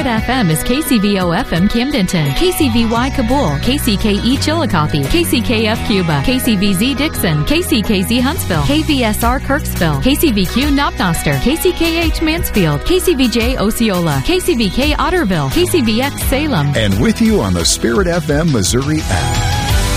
FM is KCVO FM Camdenton, KCVY Kabul, KCKE Chillicothe, KCKF Cuba, KCVZ Dixon, KCKZ Huntsville, KVSR Kirksville, KCVQ Knobnoster, KCKH Mansfield, KCVJ Osceola, KCVK Otterville, KCVX Salem. And with you on the Spirit FM Missouri app.